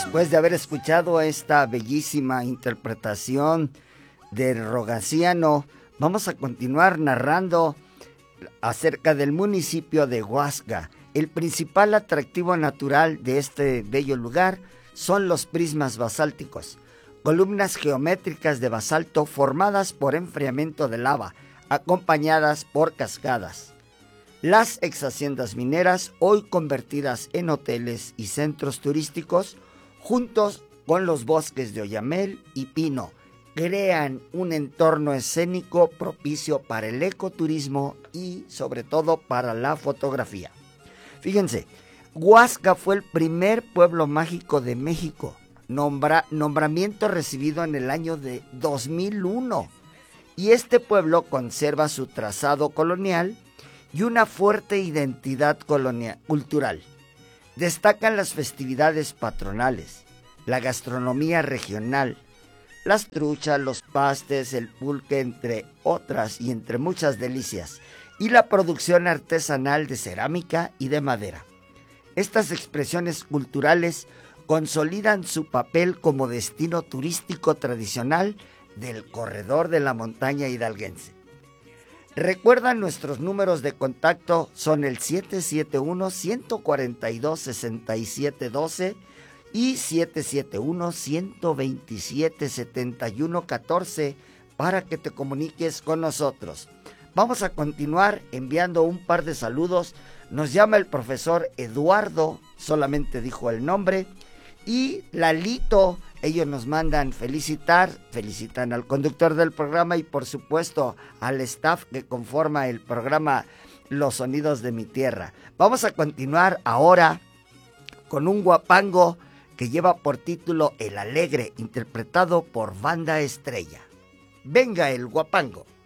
Después de haber escuchado esta bellísima interpretación de Rogaciano, vamos a continuar narrando acerca del municipio de Huasca. El principal atractivo natural de este bello lugar son los prismas basálticos, columnas geométricas de basalto formadas por enfriamiento de lava, acompañadas por cascadas. Las exhaciendas mineras, hoy convertidas en hoteles y centros turísticos, juntos con los bosques de oyamel y pino, crean un entorno escénico propicio para el ecoturismo y sobre todo para la fotografía. Fíjense, Huasca fue el primer pueblo mágico de México, nombramiento recibido en el año de 2001, y este pueblo conserva su trazado colonial y una fuerte identidad cultural. Destacan las festividades patronales, la gastronomía regional, las truchas, los pastes, el pulque, entre otras y entre muchas delicias, y la producción artesanal de cerámica y de madera. Estas expresiones culturales consolidan su papel como destino turístico tradicional del corredor de la montaña hidalguense. Recuerda, nuestros números de contacto son el 771-142-6712 y 771-127-7114 para que te comuniques con nosotros. Vamos a continuar enviando un par de saludos. Nos llama el profesor Eduardo, solamente dijo el nombre, y Lalito. Ellos nos mandan felicitan al conductor del programa y por supuesto al staff que conforma el programa Los Sonidos de mi Tierra. Vamos a continuar ahora con un guapango que lleva por título El Alegre, interpretado por Banda Estrella. Venga el guapango.